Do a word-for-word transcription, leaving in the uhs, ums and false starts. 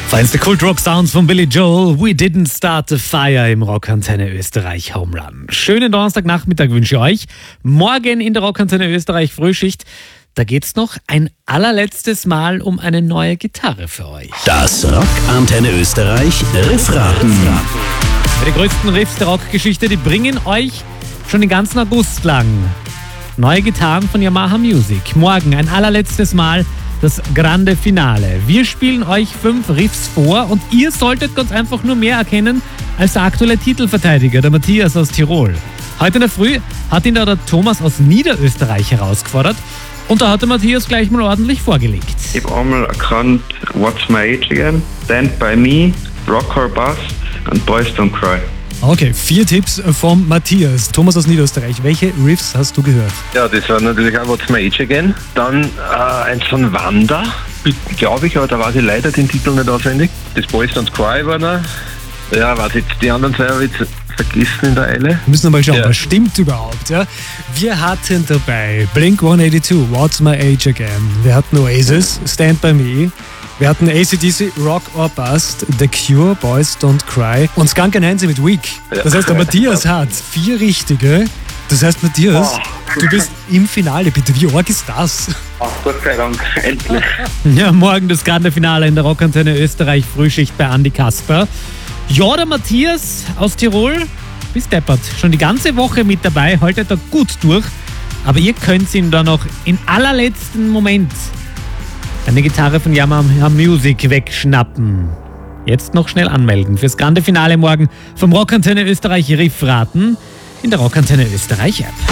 Feinste Kult-Rock-Sounds von Billy Joel. We didn't start the fire im Rockantenne Österreich Home Run. Schönen Donnerstagnachmittag wünsche ich euch. Morgen in der Rockantenne Österreich Frühschicht. Da geht's noch ein allerletztes Mal um eine neue Gitarre für euch. Das Rockantenne Österreich Riffraten. Die größten Riffs der Rockgeschichte, die bringen euch schon den ganzen August lang neue Gitarren von Yamaha Music. Morgen ein allerletztes Mal das Grande Finale. Wir spielen euch fünf Riffs vor und ihr solltet ganz einfach nur mehr erkennen als der aktuelle Titelverteidiger, der Matthias aus Tirol. Heute in der Früh hat ihn da der Thomas aus Niederösterreich herausgefordert und da hat der Matthias gleich mal ordentlich vorgelegt. Ich habe einmal erkannt What's My Age Again, Stand By Me, Rock or Bust und Boys Don't Cry. Okay, vier Tipps vom Matthias. Thomas aus Niederösterreich. Welche Riffs hast du gehört? Ja, das war natürlich auch What's My Age Again. Dann äh, eins von Wanda, glaube ich, aber da weiß ich leider den Titel nicht auswendig. Das Boys Don't Cry war da. Ja, weiß ich, die anderen zwei habe ich jetzt vergessen in der Eile. Wir müssen mal schauen, ja. Was stimmt überhaupt? Ja? Wir hatten dabei Blink one eighty-two, What's My Age Again. Wir hatten Oasis, Stand By Me. Wir hatten A C D C, Rock or Bust, The Cure, Boys Don't Cry und Skunk Anansi mit Weak. Das heißt, der Matthias hat vier richtige. Das heißt, Matthias, oh. du bist im Finale. Bitte, wie arg ist das? Ach, Gott sei Dank, endlich. Ja, morgen das Grande Finale in der Rockantenne Österreich Frühschicht bei Andi Kasper. Ja, der Matthias aus Tirol, bis deppert. Schon die ganze Woche mit dabei, haltet er gut durch. Aber ihr könnt ihn da noch im allerletzten Moment eine Gitarre von Yamaha Music wegschnappen. Jetzt noch schnell anmelden fürs Grande Finale morgen vom Rockantenne Österreich Riffraten in der Rockantenne Österreich App.